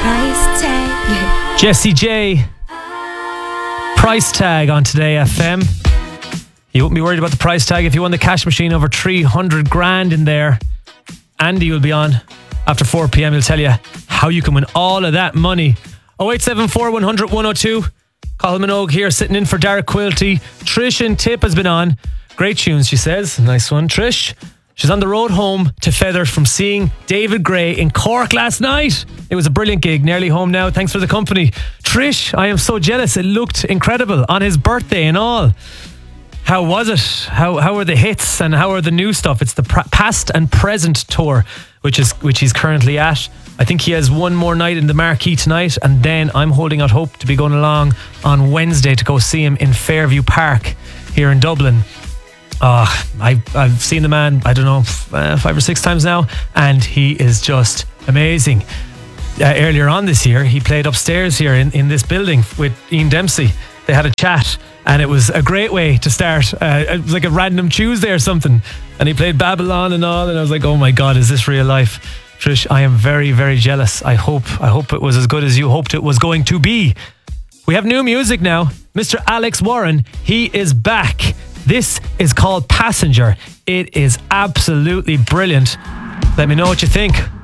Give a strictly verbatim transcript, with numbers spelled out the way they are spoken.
Price tag. Jessie J. Price tag on Today F M. You wouldn't be worried about the price tag if you won the cash machine over three hundred grand in there. Andy will be on after four p.m. He'll tell you how you can win all of that money. oh eight seven four, one hundred, one oh two. Colin Minogue here sitting in for Derek Quilty. Trish and Tip has been on. Great tunes, she says. Nice one, Trish. She's on the road home to Feather from seeing David Gray in Cork last night. It was a brilliant gig. Nearly home now. Thanks for the company. Trish, I am so jealous. It looked incredible on his birthday and all. How was it? How how are the hits and how are the new stuff? It's the pr- past and present tour, which is which he's currently at. I think he has one more night in the Marquee tonight, and then I'm holding out hope to be going along on Wednesday to go see him in Fairview Park here in Dublin. Uh, I, I've seen the man, I don't know, uh, five or six times now, and he is just amazing. Uh, earlier on this year, he played upstairs here in, in this building with Ian Dempsey. They had a chat, and it was a great way to start. Uh, it was like a random Tuesday or something, and he played Babylon and all, and I was like, oh my God, is this real life? Trish, I am very, very jealous. I hope, I hope it was as good as you hoped it was going to be. We have new music now. Mister Alex Warren, he is back. This is called Passenger. It is absolutely brilliant. Let me know what you think.